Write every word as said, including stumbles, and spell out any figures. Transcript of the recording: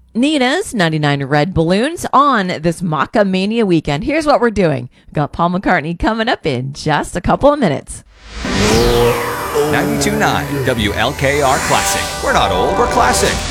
Nina's ninety-nine Red Balloons on this Maca Mania weekend. Here's what we're doing. We've got Paul McCartney coming up in just a couple of minutes. ninety-two point nine W L K R Classic. We're not old, we're classic.